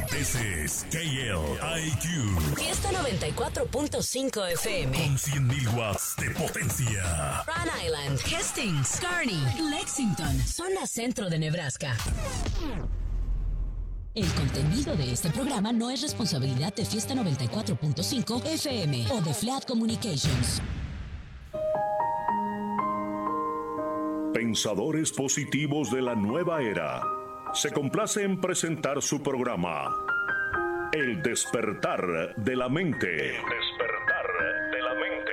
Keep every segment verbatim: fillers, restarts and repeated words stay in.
This is K L I Q. Fiesta noventa y cuatro punto cinco F M. Con cien mil watts de potencia. Rhode Island, Hastings, Kearney, Lexington, zona centro de Nebraska. El contenido de este programa no es responsabilidad de Fiesta noventa y cuatro punto cinco F M o de Flat Communications. Pensadores positivos de la nueva era. Se complace en presentar su programa El despertar de la mente. El despertar de la mente.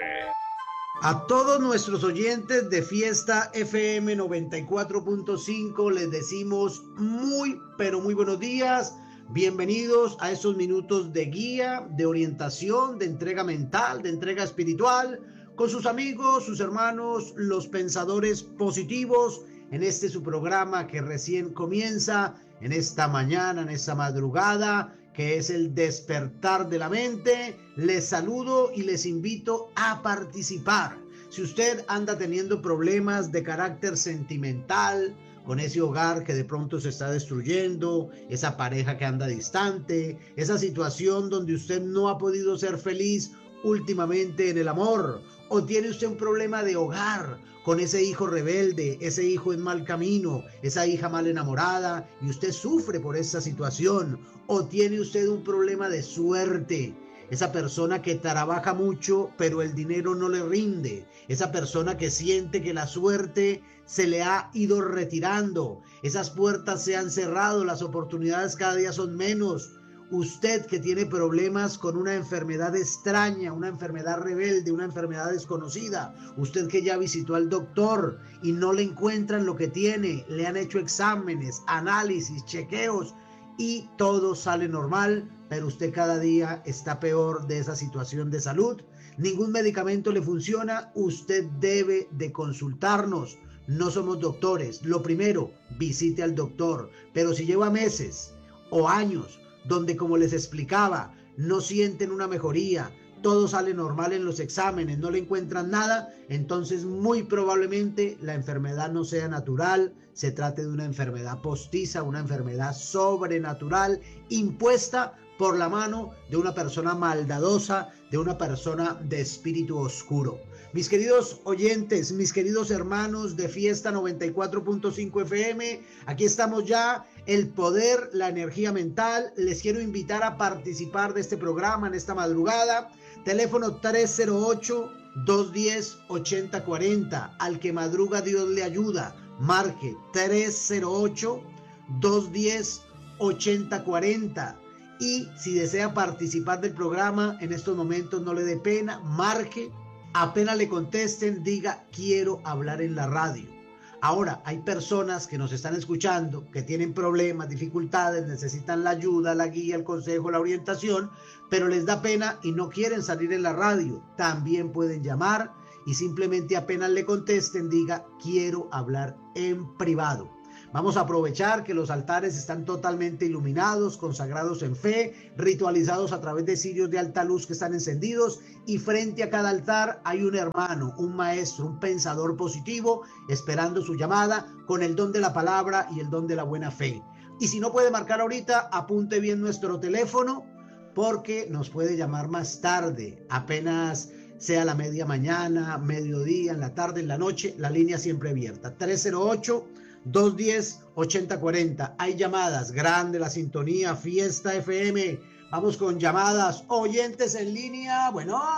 A todos nuestros oyentes de Fiesta F M noventa y cuatro punto cinco les decimos muy, pero muy buenos días. Bienvenidos a esos minutos de guía, de orientación, de entrega mental, de entrega espiritual, con sus amigos, sus hermanos, los pensadores positivos, en este su programa que recién comienza, en esta mañana, en esta madrugada, que es el despertar de la mente. Les saludo y les invito a participar. Si usted anda teniendo problemas de carácter sentimental, con ese hogar que de pronto se está destruyendo, esa pareja que anda distante, esa situación donde usted no ha podido ser feliz últimamente en el amor, o tiene usted un problema de hogar con ese hijo rebelde, ese hijo en mal camino, esa hija mal enamorada, y usted sufre por esa situación, o tiene usted un problema de suerte, esa persona que trabaja mucho pero el dinero no le rinde, esa persona que siente que la suerte se le ha ido retirando, esas puertas se han cerrado, las oportunidades cada día son menos. Usted que tiene problemas con una enfermedad extraña, una enfermedad rebelde, una enfermedad desconocida, usted que ya visitó al doctor y no le encuentran lo que tiene, le han hecho exámenes, análisis, chequeos y todo sale normal, pero usted cada día está peor de esa situación de salud, ningún medicamento le funciona, usted debe de consultarnos. No somos doctores. Lo primero, visite al doctor, pero si lleva meses o años donde, como les explicaba, no sienten una mejoría, todo sale normal en los exámenes, no le encuentran nada, entonces muy probablemente la enfermedad no sea natural, se trate de una enfermedad postiza, una enfermedad sobrenatural, impuesta por la mano de una persona maldadosa, de una persona de espíritu oscuro. Mis queridos oyentes, mis queridos hermanos de Fiesta noventa y cuatro punto cinco F M, aquí estamos ya, el poder, la energía mental. Les quiero invitar a participar de este programa en esta madrugada. Teléfono tres cero ocho, dos uno cero, ocho cero cuatro cero. Al que madruga Dios le ayuda. Marque tres cero ocho, dos uno cero, ocho cero cuatro cero. Y si desea participar del programa, en estos momentos no le dé pena, marque. Apenas le contesten, diga quiero hablar en la radio. Ahora, hay personas que nos están escuchando, que tienen problemas, dificultades, necesitan la ayuda, la guía, el consejo, la orientación, pero les da pena y no quieren salir en la radio. También pueden llamar y simplemente apenas le contesten, diga quiero hablar en privado. Vamos a aprovechar que los altares están totalmente iluminados, consagrados en fe, ritualizados a través de cirios de alta luz que están encendidos, y frente a cada altar hay un hermano, un maestro, un pensador positivo esperando su llamada con el don de la palabra y el don de la buena fe. Y si no puede marcar ahorita, apunte bien nuestro teléfono porque nos puede llamar más tarde, apenas sea la media mañana, mediodía, en la tarde, en la noche, la línea siempre abierta. tres cero ocho, dos uno cero, ocho cero cuatro cero. Hay llamadas, grande la sintonía, Fiesta F M. Vamos con llamadas, oyentes en línea.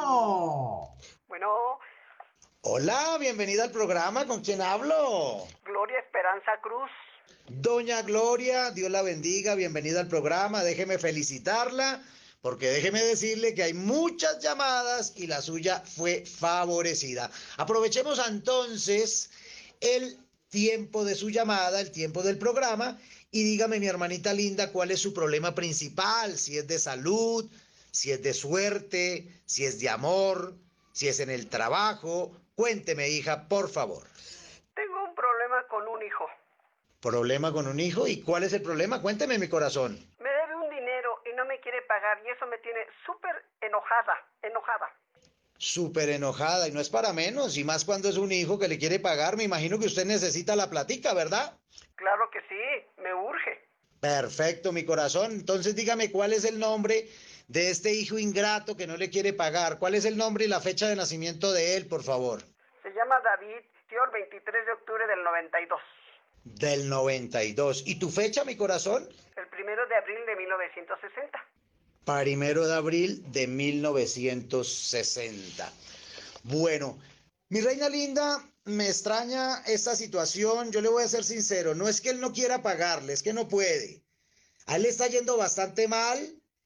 Bueno. Bueno. Hola, bienvenida al programa. ¿Con quién hablo? Gloria Esperanza Cruz. Doña Gloria, Dios la bendiga, bienvenida al programa. Déjeme felicitarla, porque déjeme decirle que hay muchas llamadas y la suya fue favorecida. Aprovechemos entonces el tiempo de su llamada, el tiempo del programa, y dígame, mi hermanita linda, cuál es su problema principal, si es de salud, si es de suerte, si es de amor, si es en el trabajo. Cuénteme, hija, por favor. Tengo un problema con un hijo. ¿Problema con un hijo? ¿Y cuál es el problema? Cuénteme, mi corazón. Me debe un dinero y no me quiere pagar, y eso me tiene súper enojada, enojada. Súper enojada, y no es para menos, y más cuando es un hijo que le quiere pagar. Me imagino que usted necesita la platica, ¿verdad? Claro que sí, me urge. Perfecto, mi corazón. Entonces dígame cuál es el nombre de este hijo ingrato que no le quiere pagar. ¿Cuál es el nombre y la fecha de nacimiento de él, por favor? Se llama David, nació el veintitrés de octubre del noventa y dos. Del noventa y dos. ¿Y tu fecha, mi corazón? El primero de abril de mil novecientos sesenta. Primero de abril de mil novecientos sesenta. Bueno, mi reina linda, me extraña esta situación. Yo le voy a ser sincero, no es que él no quiera pagarle, es que no puede. A él le está yendo bastante mal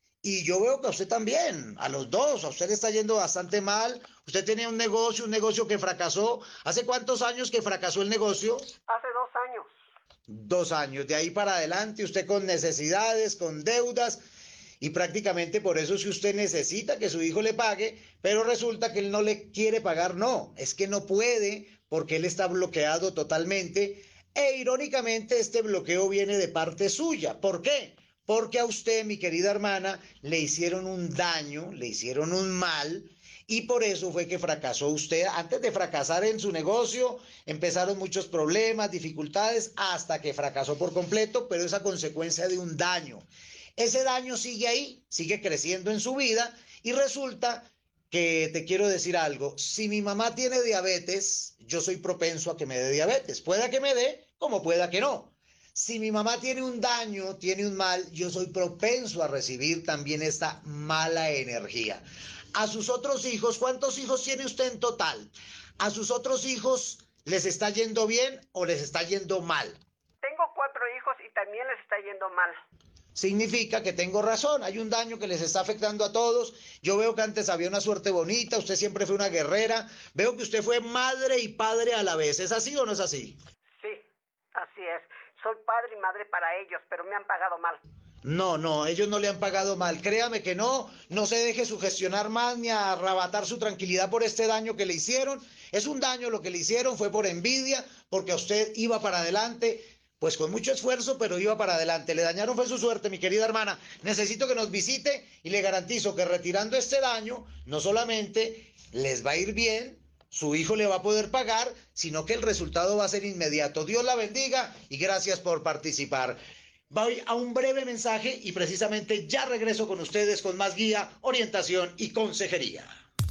y yo veo que a usted también, a los dos, a usted le está yendo bastante mal. Usted tenía un negocio, un negocio que fracasó. ¿Hace cuántos años que fracasó el negocio? Hace dos años. Dos años, de ahí para adelante, usted con necesidades, con deudas. Y prácticamente por eso si usted necesita que su hijo le pague, pero resulta que él no le quiere pagar, no, es que no puede porque él está bloqueado totalmente e irónicamente este bloqueo viene de parte suya. ¿Por qué? Porque a usted, mi querida hermana, le hicieron un daño, le hicieron un mal y por eso fue que fracasó usted. Antes de fracasar en su negocio, empezaron muchos problemas, dificultades, hasta que fracasó por completo, pero es a consecuencia de un daño. Ese daño sigue ahí, sigue creciendo en su vida y resulta que te quiero decir algo, si mi mamá tiene diabetes, yo soy propenso a que me dé diabetes, pueda que me dé como pueda que no. Si mi mamá tiene un daño, tiene un mal, yo soy propenso a recibir también esta mala energía. A sus otros hijos, ¿cuántos hijos tiene usted en total? ¿A sus otros hijos les está yendo bien o les está yendo mal? Tengo cuatro hijos y también les está yendo mal. Significa que tengo razón, hay un daño que les está afectando a todos. Yo veo que antes había una suerte bonita, usted siempre fue una guerrera, veo que usted fue madre y padre a la vez, ¿es así o no es así? Sí, así es, soy padre y madre para ellos, pero me han pagado mal. No, no, ellos no le han pagado mal, créame que no, no se deje sugestionar más ni arrebatar su tranquilidad por este daño que le hicieron. Es un daño lo que le hicieron, fue por envidia, porque a usted iba para adelante. Pues con mucho esfuerzo, pero iba para adelante. Le dañaron fue su suerte, mi querida hermana. Necesito que nos visite y le garantizo que retirando este daño, no solamente les va a ir bien, su hijo le va a poder pagar, sino que el resultado va a ser inmediato. Dios la bendiga y gracias por participar. Voy a un breve mensaje y precisamente ya regreso con ustedes con más guía, orientación y consejería.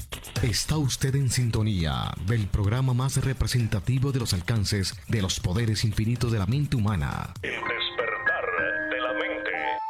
Está usted en sintonía del programa más representativo de los alcances de los poderes infinitos de la mente humana. El despertar de la mente.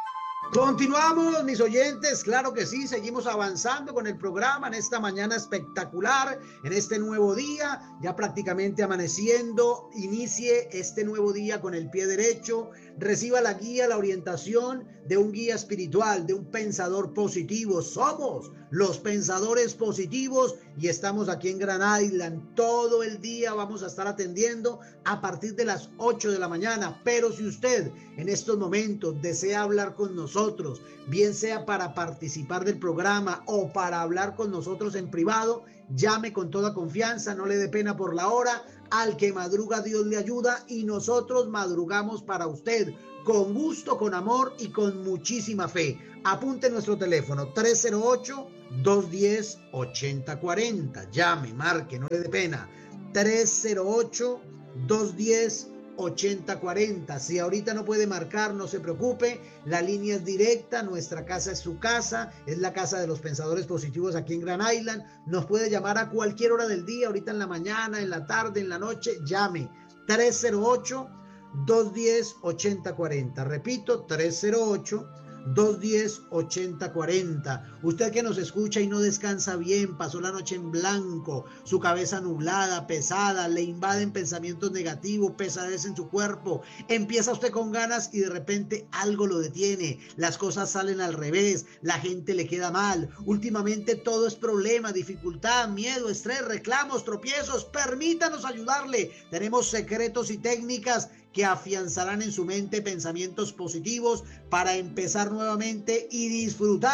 Continuamos, mis oyentes, claro que sí, seguimos avanzando con el programa en esta mañana espectacular, en este nuevo día, ya prácticamente amaneciendo. Inicie este nuevo día con el pie derecho, reciba la guía, la orientación de un guía espiritual, de un pensador positivo. Somos los pensadores positivos y estamos aquí en Gran Island todo el día. Vamos a estar atendiendo a partir de las ocho de la mañana, pero si usted en estos momentos desea hablar con nosotros, bien sea para participar del programa o para hablar con nosotros en privado, llame con toda confianza, no le dé pena por la hora. Al que madruga Dios le ayuda y nosotros madrugamos para usted con gusto, con amor y con muchísima fe. Apunte nuestro teléfono tres cero ocho, dos uno cero, ocho cero cuatro cero. Llame, marque, no le dé pena. tres cero ocho, dos uno cero, ocho cero cuatro cero. Si ahorita no puede marcar, no se preocupe, la línea es directa, nuestra casa es su casa, es la casa de los pensadores positivos aquí en Gran Island. Nos puede llamar a cualquier hora del día, ahorita en la mañana, en la tarde, en la noche, llame. tres cero ocho, dos uno cero, ocho cero cuatro cero. Repito, tres cero ocho, dos uno cero, ocho cero cuatro cero. Usted que nos escucha y no descansa bien, pasó la noche en blanco, su cabeza nublada, pesada, le invaden pensamientos negativos, pesadez en su cuerpo, empieza usted con ganas y de repente algo lo detiene, las cosas salen al revés, la gente le queda mal, últimamente todo es problema, dificultad, miedo, estrés, reclamos, tropiezos. Permítanos ayudarle, tenemos secretos y técnicas que afianzarán en su mente pensamientos positivos para empezar nuevamente y disfrutar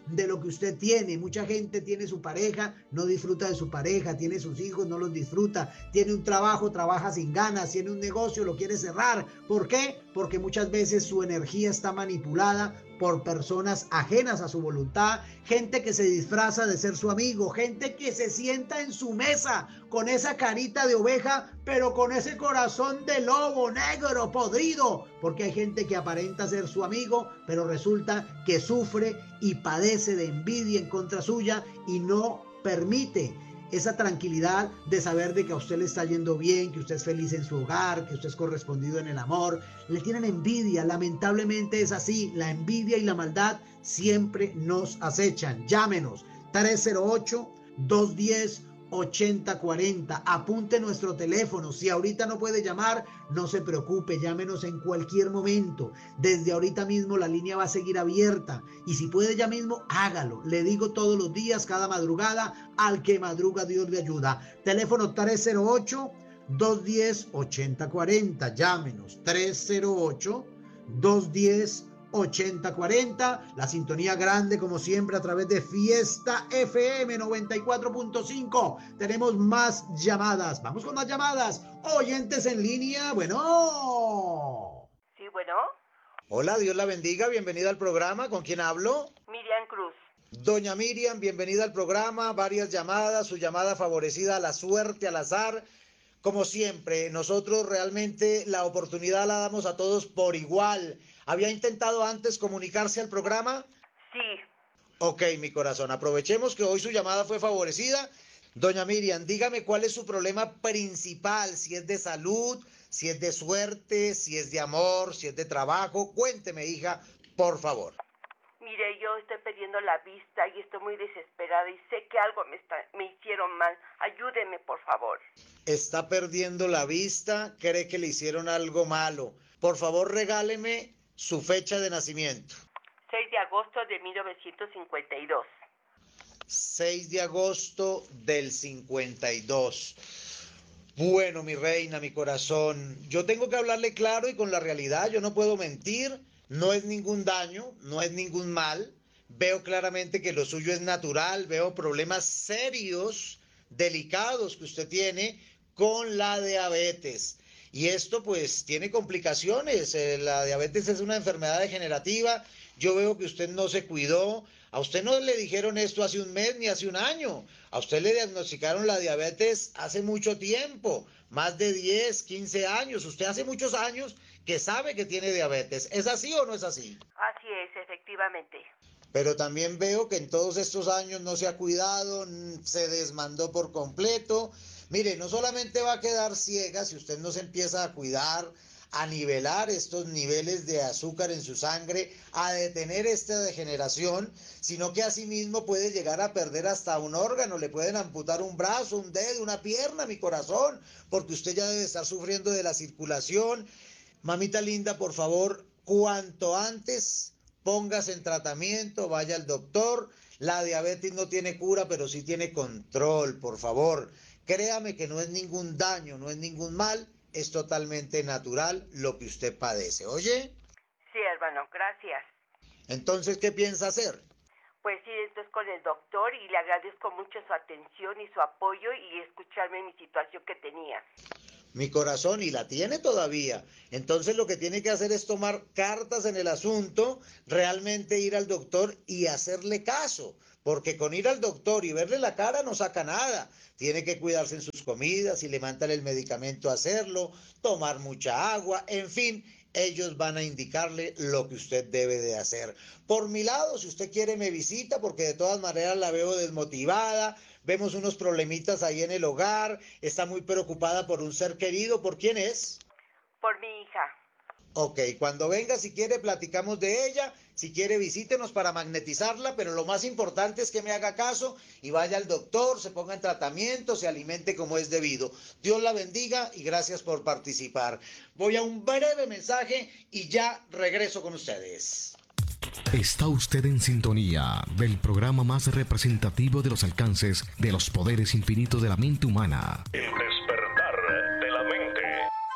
de lo que usted tiene. Mucha gente tiene su pareja, no disfruta de su pareja, tiene sus hijos, no los disfruta, tiene un trabajo, trabaja sin ganas, tiene un negocio, lo quiere cerrar. ¿Por qué? Porque muchas veces su energía está manipulada por personas ajenas a su voluntad, gente que se disfraza de ser su amigo, gente que se sienta en su mesa con esa carita de oveja, pero con ese corazón de lobo negro, podrido, porque hay gente que aparenta ser su amigo, pero resulta que sufre y padece de envidia en contra suya y no permite esa tranquilidad de saber de que a usted le está yendo bien, que usted es feliz en su hogar, que usted es correspondido en el amor. Le tienen envidia, lamentablemente es así. La envidia y la maldad siempre nos acechan. Llámenos tres cero ocho, dos uno cero, ocho cero cuatro cero. Apunte nuestro teléfono. Si ahorita no puede llamar, no se preocupe, llámenos en cualquier momento. Desde ahorita mismo la línea va a seguir abierta. Y si puede ya mismo, hágalo. Le digo todos los días, cada madrugada, al que madruga Dios le ayuda. Teléfono tres cero ocho, dos uno cero, ocho cero cuatro cero. Llámenos tres cero ocho, dos uno cero, ocho cero cuatro cero. La sintonía grande como siempre a través de Fiesta F M noventa y cuatro punto cinco. Tenemos más llamadas. Vamos con más llamadas. Oyentes en línea. Bueno. Sí, bueno. Hola, Dios la bendiga. Bienvenida al programa. ¿Con quién hablo? Miriam Cruz. Doña Miriam, bienvenida al programa. Varias llamadas. Su llamada favorecida a la suerte, al azar. Como siempre, nosotros realmente la oportunidad la damos a todos por igual. ¿Había intentado antes comunicarse al programa? Sí. Ok, mi corazón, aprovechemos que hoy su llamada fue favorecida. Doña Miriam, dígame cuál es su problema principal, si es de salud, si es de suerte, si es de amor, si es de trabajo. Cuénteme, hija, por favor. Mire, yo estoy perdiendo la vista y estoy muy desesperada y sé que algo me, está, me hicieron mal. Ayúdeme, por favor. Está perdiendo la vista, cree que le hicieron algo malo. Por favor, regáleme su fecha de nacimiento. seis de agosto de mil novecientos cincuenta y dos. seis de agosto del cincuenta y dos. Bueno, mi reina, mi corazón, yo tengo que hablarle claro y con la realidad, yo no puedo mentir, no es ningún daño, no es ningún mal, veo claramente que lo suyo es natural, veo problemas serios, delicados que usted tiene con la diabetes. Y esto pues tiene complicaciones, eh, la diabetes es una enfermedad degenerativa, yo veo que usted no se cuidó, a usted no le dijeron esto hace un mes ni hace un año, a usted le diagnosticaron la diabetes hace mucho tiempo, más de diez, quince años, usted hace muchos años que sabe que tiene diabetes, ¿es así o no es así? Así es, efectivamente. Pero también veo que en todos estos años no se ha cuidado, se desmandó por completo. Mire, no solamente va a quedar ciega si usted no se empieza a cuidar, a nivelar estos niveles de azúcar en su sangre, a detener esta degeneración, sino que asimismo puede llegar a perder hasta un órgano, le pueden amputar un brazo, un dedo, una pierna, mi corazón, porque usted ya debe estar sufriendo de la circulación. Mamita linda, por favor, cuanto antes póngase en tratamiento, vaya al doctor. La diabetes no tiene cura, pero sí tiene control, por favor. Créame que no es ningún daño, no es ningún mal, es totalmente natural lo que usted padece, ¿oye? Sí, hermano, gracias. Entonces, ¿qué piensa hacer? Pues sí, esto es con el doctor y le agradezco mucho su atención y su apoyo y escucharme mi situación que tenía. Mi corazón, y la tiene todavía. Entonces lo que tiene que hacer es tomar cartas en el asunto, realmente ir al doctor y hacerle caso, porque con ir al doctor y verle la cara no saca nada. Tiene que cuidarse en sus comidas, si le mandan el medicamento hacerlo, tomar mucha agua, en fin, ellos van a indicarle lo que usted debe de hacer. Por mi lado, si usted quiere me visita, porque de todas maneras la veo desmotivada, vemos unos problemitas ahí en el hogar, está muy preocupada por un ser querido. ¿Por quién es? Por mi hija. Ok, cuando venga, si quiere, platicamos de ella. Si quiere, visítenos para magnetizarla, pero lo más importante es que me haga caso y vaya al doctor, se ponga en tratamiento, se alimente como es debido. Dios la bendiga y gracias por participar. Voy a un breve mensaje y ya regreso con ustedes. Está usted en sintonía del programa más representativo de los alcances de los poderes infinitos de la mente humana. El despertar de la mente.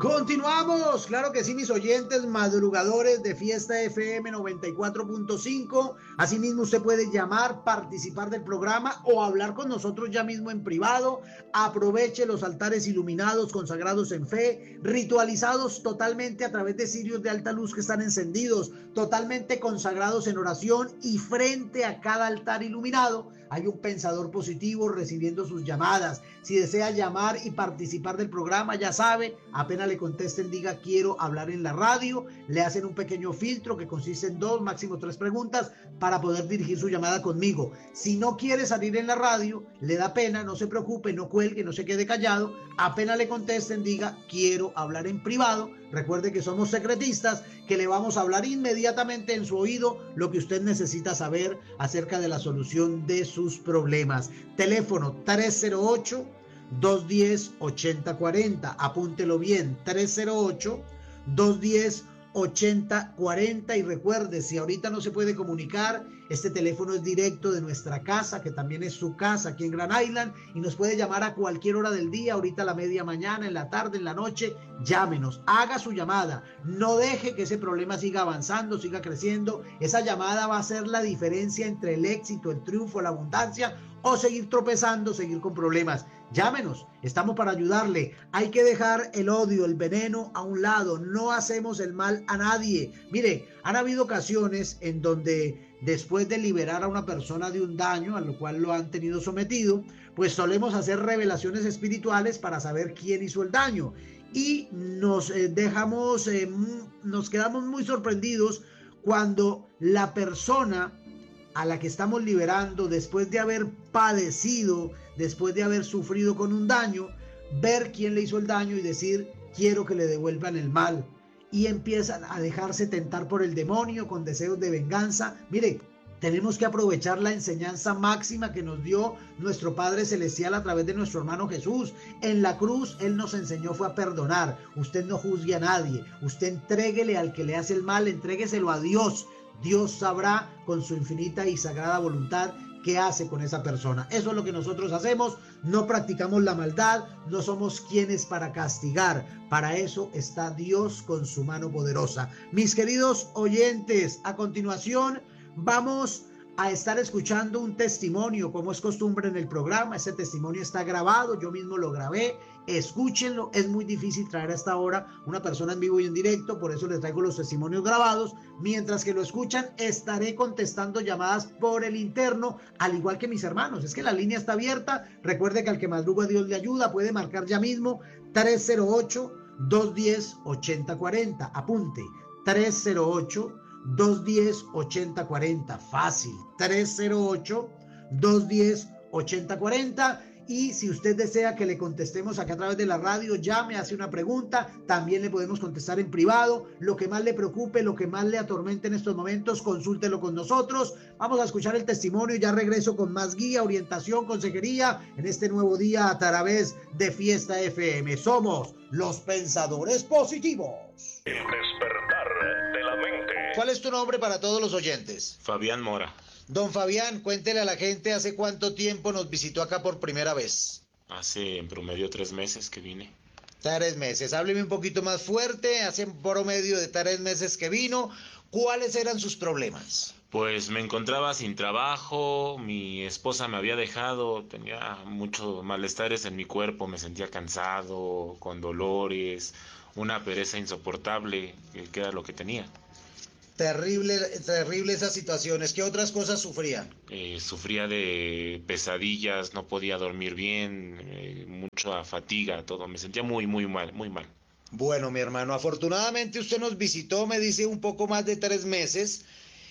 Continuamos, claro que sí, mis oyentes madrugadores de Fiesta F M noventa y cuatro punto cinco. Asimismo, usted puede llamar, participar del programa o hablar con nosotros ya mismo en privado. Aproveche los altares iluminados, consagrados en fe, ritualizados totalmente a través de cirios de alta luz que están encendidos, totalmente consagrados en oración, y frente a cada altar iluminado hay un pensador positivo recibiendo sus llamadas. Si desea llamar y participar del programa, ya sabe, apenas le contesten, diga quiero hablar en la radio, le hacen un pequeño filtro que consiste en dos, máximo tres preguntas para poder dirigir su llamada conmigo. Si no quiere salir en la radio, le da pena, no se preocupe, no cuelgue, no se quede callado, apenas le contesten, diga quiero hablar en privado. Recuerde que somos secretistas, que le vamos a hablar inmediatamente en su oído lo que usted necesita saber acerca de la solución de sus problemas. Teléfono tres cero ocho, dos uno cero, ocho cero cuatro cero. Apúntelo bien, tres cero ocho, dos uno cero, ocho cero cuatro cero. Y recuerde, si ahorita no se puede comunicar, este teléfono es directo de nuestra casa, que también es su casa aquí en Grand Island, y nos puede llamar a cualquier hora del día, ahorita a la media mañana, en la tarde, en la noche. Llámenos, haga su llamada, no deje que ese problema siga avanzando, siga creciendo. Esa llamada va a ser la diferencia entre el éxito, el triunfo, la abundancia, o seguir tropezando, seguir con problemas. Llámenos, estamos para ayudarle. Hay que dejar el odio, el veneno a un lado. No hacemos el mal a nadie. Mire, han habido ocasiones en donde después de liberar a una persona de un daño a lo cual lo han tenido sometido, pues solemos hacer revelaciones espirituales para saber quién hizo el daño. Y nos eh, dejamos, eh, nos quedamos muy sorprendidos cuando la persona a la que estamos liberando, después de haber padecido, después de haber sufrido con un daño, ver quién le hizo el daño y decir quiero que le devuelvan el mal, y empiezan a dejarse tentar por el demonio con deseos de venganza. Mire, tenemos que aprovechar la enseñanza máxima que nos dio nuestro Padre Celestial a través de nuestro hermano Jesús. En la cruz Él nos enseñó fue a perdonar. Usted no juzgue a nadie, usted entréguele al que le hace el mal, entrégueselo a Dios. Dios sabrá con su infinita y sagrada voluntad qué hace con esa persona. Eso es lo que nosotros hacemos. No practicamos la maldad, no somos quienes para castigar. Para eso está Dios con su mano poderosa. Mis queridos oyentes, a continuación vamos a estar escuchando un testimonio, como es costumbre en el programa. Ese testimonio está grabado, yo mismo lo grabé. Escúchenlo, es muy difícil traer a esta hora una persona en vivo y en directo, por eso les traigo los testimonios grabados. Mientras que lo escuchan, estaré contestando llamadas por el interno, al igual que mis hermanos. Es que la línea está abierta. Recuerde que al que madruga Dios le ayuda. Puede marcar ya mismo tres cero ocho, dos uno cero, ocho cero cuatro cero. Apunte, tres cero ocho, dos uno cero, ocho cero cuatro cero. Fácil, tres cero ocho, dos uno cero, ocho cero cuatro cero. Y si usted desea que le contestemos acá a través de la radio, llame, hace una pregunta, también le podemos contestar en privado. Lo que más le preocupe, lo que más le atormente en estos momentos, consúltelo con nosotros. Vamos a escuchar el testimonio y ya regreso con más guía, orientación, consejería en este nuevo día a través de Fiesta F M. Somos los pensadores positivos. El despertar de la mente. ¿Cuál es tu nombre para todos los oyentes? Fabián Mora. Don Fabián, cuéntele a la gente hace cuánto tiempo nos visitó acá por primera vez. Hace en promedio tres meses que vine. Tres meses. Hábleme un poquito más fuerte. Hace en promedio de tres meses que vino. ¿Cuáles eran sus problemas? Pues me encontraba sin trabajo, mi esposa me había dejado, tenía muchos malestares en mi cuerpo, me sentía cansado, con dolores, una pereza insoportable, que era lo que tenía. Terrible, terrible esas situaciones. ¿Qué otras cosas sufría? Eh, sufría de pesadillas, no podía dormir bien, eh, mucha fatiga, todo. Me sentía muy, muy mal, muy mal. Bueno, mi hermano, afortunadamente usted nos visitó, me dice, un poco más de tres meses.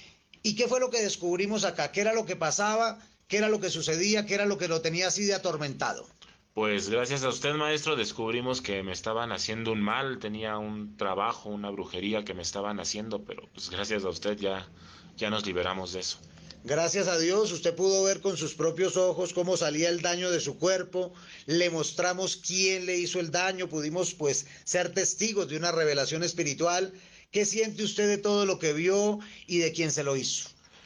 ¿Y qué fue lo que descubrimos acá? ¿Qué era lo que pasaba? ¿Qué era lo que sucedía? ¿Qué era lo que lo tenía así de atormentado? Pues gracias a usted, maestro, descubrimos que me estaban haciendo un mal, tenía un trabajo, una brujería que me estaban haciendo, pero pues gracias a usted ya, ya nos liberamos de eso. Gracias a Dios, usted pudo ver con sus propios ojos cómo salía el daño de su cuerpo, le mostramos quién le hizo el daño, pudimos pues ser testigos de una revelación espiritual. ¿Qué siente usted de todo lo que vio y de quién se lo hizo?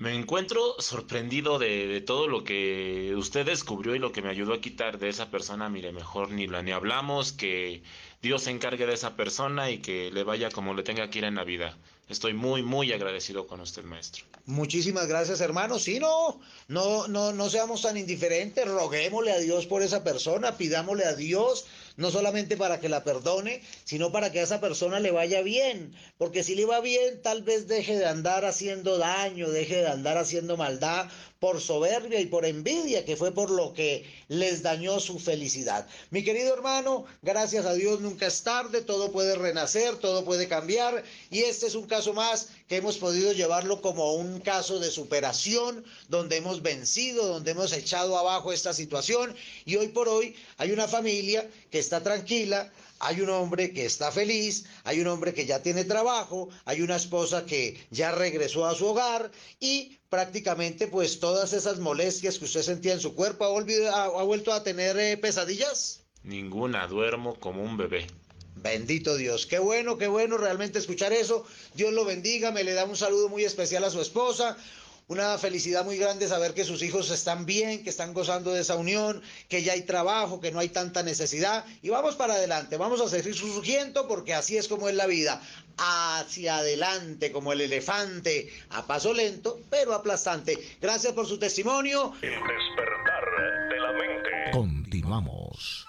Me encuentro sorprendido de, de todo lo que usted descubrió y lo que me ayudó a quitar de esa persona. Mire, mejor ni la ni hablamos, que Dios se encargue de esa persona y que le vaya como le tenga que ir en la vida. Estoy muy, muy agradecido con usted, maestro. Muchísimas gracias, hermano. Sí, no, no, no, no seamos tan indiferentes, roguémosle a Dios por esa persona, pidámosle a Dios, no solamente para que la perdone, sino para que a esa persona le vaya bien, porque si le va bien, tal vez deje de andar haciendo daño, deje de andar haciendo maldad por soberbia y por envidia, que fue por lo que les dañó su felicidad. Mi querido hermano, gracias a Dios nunca es tarde, todo puede renacer, todo puede cambiar, y este es un caso más que hemos podido llevarlo como un caso de superación, donde hemos vencido, donde hemos echado abajo esta situación, y hoy por hoy hay una familia que está tranquila, hay un hombre que está feliz, hay un hombre que ya tiene trabajo, hay una esposa que ya regresó a su hogar y prácticamente pues todas esas molestias que usted sentía en su cuerpo, ¿ha, olvidado, ha, ha vuelto a tener eh, pesadillas? Ninguna, duermo como un bebé. Bendito Dios, qué bueno, qué bueno realmente escuchar eso. Dios lo bendiga, me le da un saludo muy especial a su esposa. Una felicidad muy grande saber que sus hijos están bien, que están gozando de esa unión, que ya hay trabajo, que no hay tanta necesidad. Y vamos para adelante, vamos a seguir surgiendo porque así es como es la vida. Hacia adelante como el elefante, a paso lento, pero aplastante. Gracias por su testimonio. El despertar de la mente. Continuamos.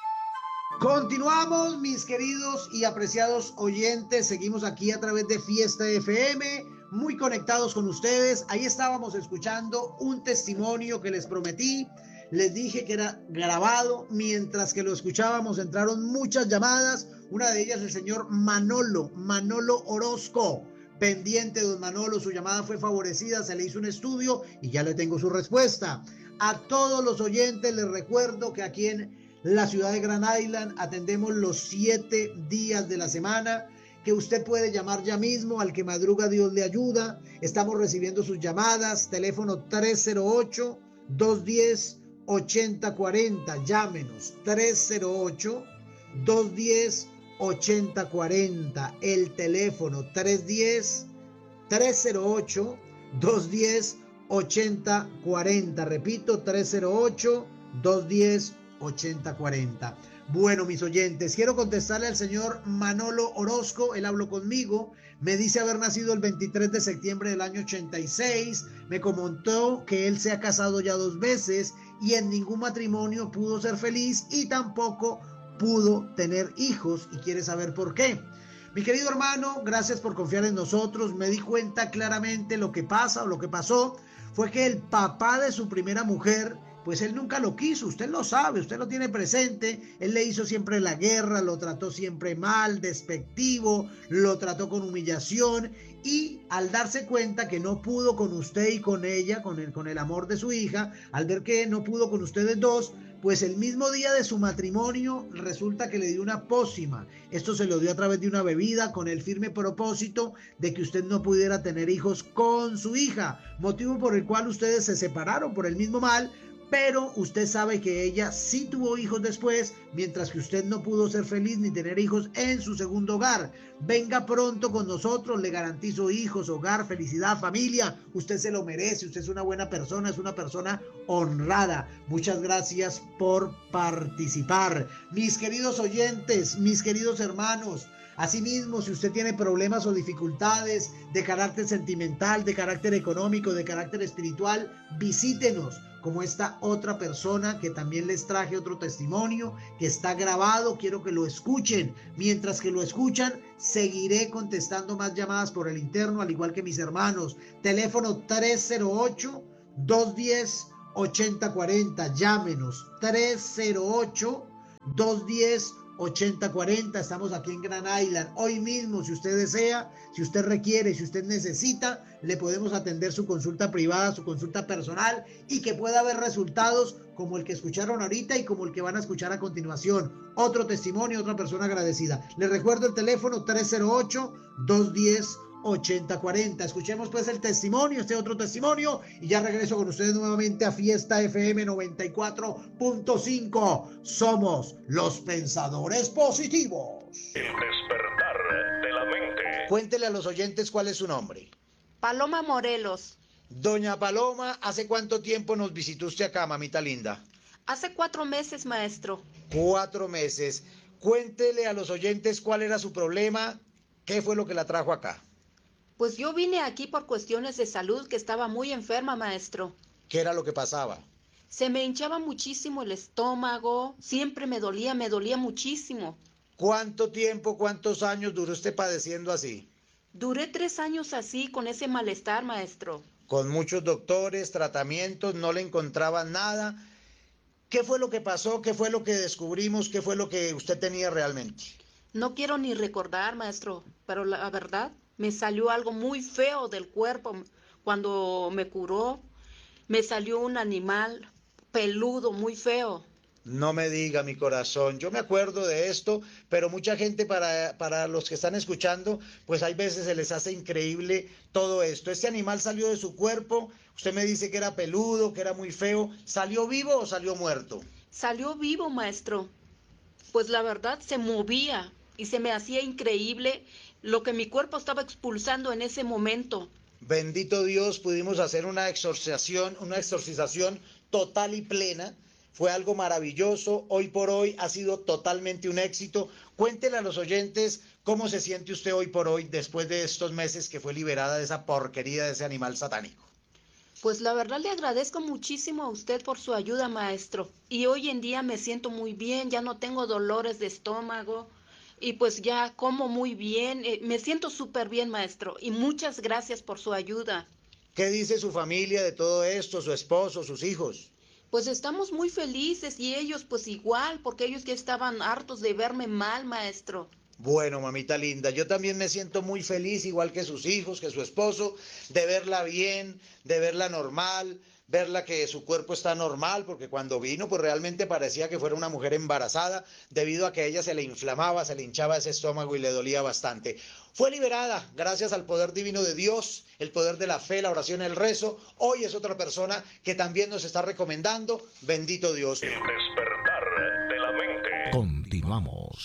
Continuamos, mis queridos y apreciados oyentes. Seguimos aquí a través de Fiesta F M, muy conectados con ustedes. Ahí estábamos escuchando un testimonio que les prometí. Les dije que era grabado. Mientras que lo escuchábamos, entraron muchas llamadas. Una de ellas, el señor Manolo, Manolo Orozco. Pendiente, don Manolo, su llamada fue favorecida, se le hizo un estudio y ya le tengo su respuesta. A todos los oyentes les recuerdo que aquí en la ciudad de Grand Island atendemos los siete días de la semana, que usted puede llamar ya mismo, al que madruga Dios le ayuda. Estamos recibiendo sus llamadas, teléfono tres cero ocho, dos uno cero, ocho cero cuatro cero, llámenos tres cero ocho, dos uno cero, ocho cero cuatro cero, el teléfono tres uno cero, tres cero ocho, dos uno cero, ocho cero cuatro cero, repito, tres cero ocho, dos uno cero, ocho cero cuatro cero. Bueno, mis oyentes, quiero contestarle al señor Manolo Orozco. Él habló conmigo, me dice haber nacido el veintitrés de septiembre del año ochenta y seis, me comentó que él se ha casado ya dos veces y en ningún matrimonio pudo ser feliz y tampoco pudo tener hijos, y quiere saber por qué. Mi querido hermano, gracias por confiar en nosotros. Me di cuenta claramente lo que pasa o lo que pasó fue que el papá de su primera mujer, pues él nunca lo quiso, usted lo sabe, usted lo tiene presente. Él le hizo siempre la guerra, lo trató siempre mal, despectivo, lo trató con humillación, y al darse cuenta que no pudo con usted y con ella, con el, con el amor de su hija, al ver que no pudo con ustedes dos, pues el mismo día de su matrimonio resulta que le dio una pócima. Esto se lo dio a través de una bebida con el firme propósito de que usted no pudiera tener hijos con su hija, motivo por el cual ustedes se separaron por el mismo mal. Pero usted sabe que ella sí tuvo hijos después, mientras que usted no pudo ser feliz ni tener hijos en su segundo hogar. Venga pronto con nosotros, le garantizo hijos, hogar, felicidad, familia. Usted se lo merece, usted es una buena persona, es una persona honrada. Muchas gracias por participar. Mis queridos oyentes, mis queridos hermanos, asimismo, si usted tiene problemas o dificultades de carácter sentimental, de carácter económico, de carácter espiritual, visítenos. Como esta otra persona que también les traje otro testimonio que está grabado, quiero que lo escuchen. Mientras que lo escuchan, seguiré contestando más llamadas por el interno, al igual que mis hermanos. Teléfono tres cero ocho, dos uno cero, ocho cero cuatro cero, llámenos tres cero ocho, dos uno cero, ocho cero cuatro cero. Estamos aquí en Grand Island. Hoy mismo, si usted desea, si usted requiere, si usted necesita, le podemos atender su consulta privada, su consulta personal, y que pueda haber resultados como el que escucharon ahorita y como el que van a escuchar a continuación. Otro testimonio, otra persona agradecida. Les recuerdo el teléfono tres cero ocho, dos uno cero, ocho cero cuatro cero. Escuchemos pues el testimonio, este otro testimonio, y ya regreso con ustedes nuevamente a Fiesta F M noventa y cuatro punto cinco. Somos los pensadores positivos. El despertar de la mente. Cuéntele a los oyentes cuál es su nombre. Paloma Morelos. Doña Paloma, ¿hace cuánto tiempo nos visitó usted acá, mamita linda? Hace cuatro meses, maestro. Cuatro meses. Cuéntele a los oyentes cuál era su problema, qué fue lo que la trajo acá. Pues yo vine aquí por cuestiones de salud, que estaba muy enferma, maestro. ¿Qué era lo que pasaba? Se me hinchaba muchísimo el estómago, siempre me dolía, me dolía muchísimo. ¿Cuánto tiempo, cuántos años duró usted padeciendo así? Duré tres años así, con ese malestar, maestro. Con muchos doctores, tratamientos, no le encontraban nada. ¿Qué fue lo que pasó? ¿Qué fue lo que descubrimos? ¿Qué fue lo que usted tenía realmente? No quiero ni recordar, maestro, pero la verdad, me salió algo muy feo del cuerpo. Cuando me curó, me salió un animal peludo, muy feo. No me diga, mi corazón, yo me acuerdo de esto, pero mucha gente, para, para los que están escuchando, pues hay veces se les hace increíble todo esto. Este animal salió de su cuerpo, usted me dice que era peludo, que era muy feo. ¿Salió vivo o salió muerto? Salió vivo, maestro. Pues la verdad se movía y se me hacía increíble lo que mi cuerpo estaba expulsando en ese momento. Bendito Dios, pudimos hacer una exorcización, una exorcización total y plena. Fue algo maravilloso, hoy por hoy ha sido totalmente un éxito. Cuéntele a los oyentes cómo se siente usted hoy por hoy después de estos meses que fue liberada de esa porquería, de ese animal satánico. Pues la verdad le agradezco muchísimo a usted por su ayuda, maestro. Y hoy en día me siento muy bien, ya no tengo dolores de estómago y pues ya como muy bien. Eh, me siento súper bien, maestro, y muchas gracias por su ayuda. ¿Qué dice su familia de todo esto, su esposo, sus hijos? Pues estamos muy felices y ellos pues igual, porque ellos ya estaban hartos de verme mal, maestro. Bueno, mamita linda, yo también me siento muy feliz, igual que sus hijos, que su esposo, de verla bien, de verla normal, verla que su cuerpo está normal, porque cuando vino pues realmente parecía que fuera una mujer embarazada, debido a que a ella se le inflamaba, se le hinchaba ese estómago y le dolía bastante. Fue liberada gracias al poder divino de Dios, el poder de la fe, la oración, el rezo. Hoy es otra persona que también nos está recomendando. Bendito Dios. El despertar de la mente. Continuamos.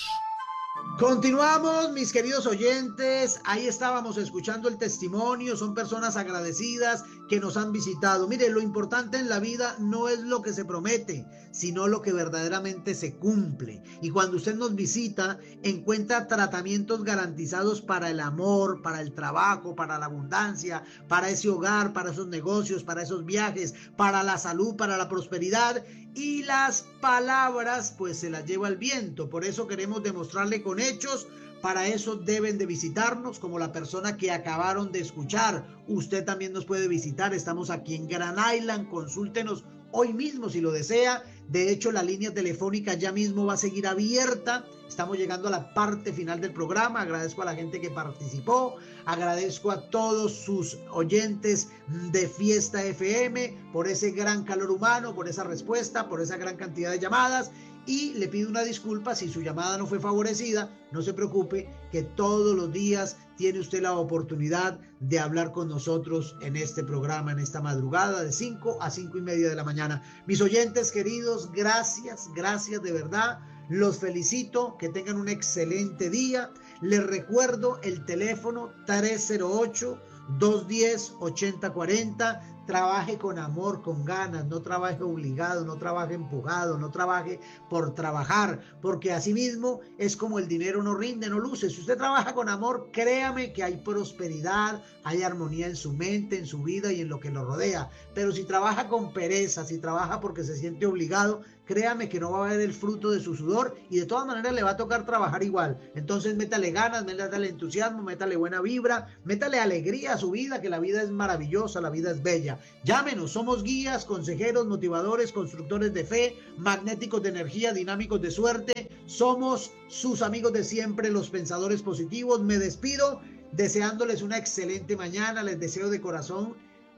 Continuamos, mis queridos oyentes. Ahí estábamos escuchando el testimonio. Son personas agradecidas que nos han visitado. Mire, lo importante en la vida no es lo que se promete, sino lo que verdaderamente se cumple. Y cuando usted nos visita, encuentra tratamientos garantizados para el amor, para el trabajo, para la abundancia, para ese hogar, para esos negocios, para esos viajes, para la salud, para la prosperidad. Y las palabras pues se las lleva el viento. Por eso queremos demostrarle con hechos. Para eso deben de visitarnos, como la persona que acabaron de escuchar. Usted también nos puede visitar. Estamos aquí en Grand Island. Consúltenos hoy mismo si lo desea. De hecho, la línea telefónica ya mismo va a seguir abierta. Estamos llegando a la parte final del programa. Agradezco a la gente que participó. Agradezco a todos sus oyentes de Fiesta F M por ese gran calor humano, por esa respuesta, por esa gran cantidad de llamadas. Y le pido una disculpa si su llamada no fue favorecida. No se preocupe, que todos los días tiene usted la oportunidad de hablar con nosotros en este programa, en esta madrugada de cinco a cinco y media de la mañana. Mis oyentes queridos, gracias, gracias de verdad. Los felicito, que tengan un excelente día. Les recuerdo el teléfono tres cero ocho, dos uno cero, ocho cero cuatro cero. Trabaje con amor, con ganas, no trabaje obligado, no trabaje empujado, no trabaje por trabajar, porque así mismo es como el dinero no rinde, no luce. Si usted trabaja con amor, créame que hay prosperidad, hay armonía en su mente, en su vida y en lo que lo rodea. Pero si trabaja con pereza, si trabaja porque se siente obligado, créame que no va a ver el fruto de su sudor y de todas maneras le va a tocar trabajar igual. Entonces métale ganas, métale entusiasmo, métale buena vibra, métale alegría a su vida, que la vida es maravillosa, la vida es bella. Llámenos, somos guías, consejeros, motivadores, constructores de fe, magnéticos de energía, dinámicos de suerte. Somos sus amigos de siempre, los pensadores positivos. Me despido deseándoles una excelente mañana. Les deseo de corazón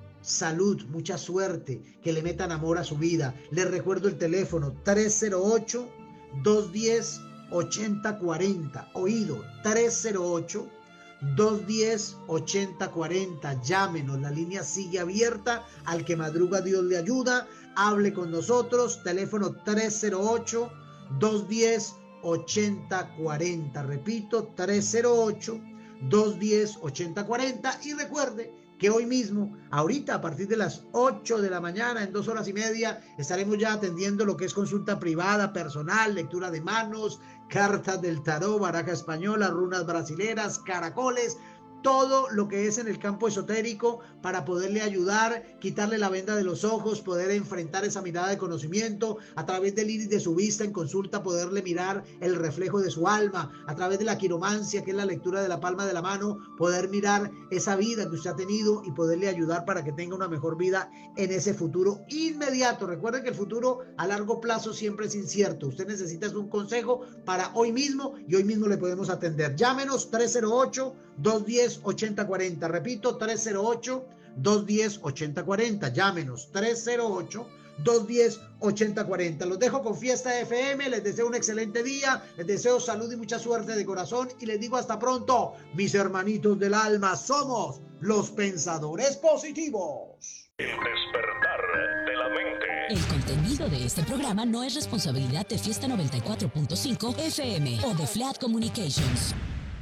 salud, mucha suerte, que le metan amor a su vida. Les recuerdo el teléfono tres cero ocho, dos uno cero, ocho cero cuatro cero. Oído, tres cero ocho, dos uno cero, ocho cero cuatro cero. Llámenos, la línea sigue abierta. Al que madruga Dios le ayuda. Hable con nosotros. Teléfono tres cero ocho, dos uno cero, ocho cero cuatro cero. Repito, tres cero ocho, dos uno cero, ocho cero cuatro cero. Y recuerde que hoy mismo, ahorita a partir de las ocho de la mañana, en dos horas y media, estaremos ya atendiendo lo que es consulta privada, personal, lectura de manos, cartas del tarot, baraja española, runas brasileras, caracoles, todo lo que es en el campo esotérico para poderle ayudar, quitarle la venda de los ojos, poder enfrentar esa mirada de conocimiento, a través del iris de su vista en consulta poderle mirar el reflejo de su alma, a través de la quiromancia, que es la lectura de la palma de la mano, poder mirar esa vida que usted ha tenido y poderle ayudar para que tenga una mejor vida en ese futuro inmediato. Recuerden que el futuro a largo plazo siempre es incierto. Usted necesita un consejo para hoy mismo y hoy mismo le podemos atender. Llámenos tres cero ocho, dos uno cero, ocho cero cuatro cero. Repito, tres cero ocho, dos uno cero, ocho cero cuatro cero. Llámenos, tres cero ocho, dos uno cero, ocho cero cuatro cero. Los dejo con Fiesta F M. Les deseo un excelente día. Les deseo salud y mucha suerte de corazón. Y les digo hasta pronto, mis hermanitos del alma. Somos los pensadores positivos. El despertar de la mente. El contenido de este programa no es responsabilidad de Fiesta noventa y cuatro punto cinco F M o de Flat Communications.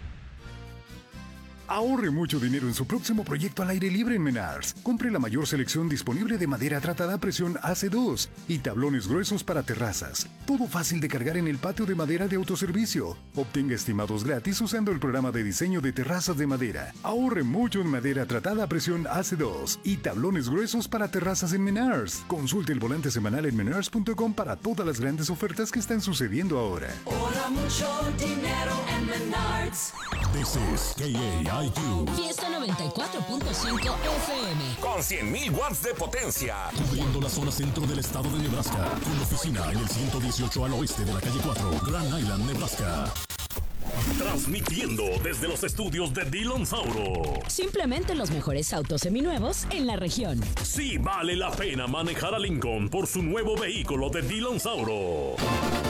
Ahorre mucho dinero en su próximo proyecto al aire libre en Menards. Compre la mayor selección disponible de madera tratada a presión A C dos y tablones gruesos para terrazas. Todo fácil de cargar en el patio de madera de autoservicio. Obtenga estimados gratis usando el programa de diseño de terrazas de madera. Ahorre mucho en madera tratada a presión A C dos y tablones gruesos para terrazas en Menards. Consulte el volante semanal en menards punto com para todas las grandes ofertas que están sucediendo ahora. Ahorra mucho dinero en Menards. This is K A I Q. Fiesta noventa y cuatro punto cinco F M. Con cien mil watts de potencia. Cubriendo la zona centro del estado de Nebraska. Con oficina en el ciento dieciocho al oeste de la calle cuatro, Grand Island, Nebraska. Transmitiendo desde los estudios de Dillon Sauro. Simplemente los mejores autos seminuevos en la región. Sí vale la pena manejar a Lincoln por su nuevo vehículo de Dillon Sauro.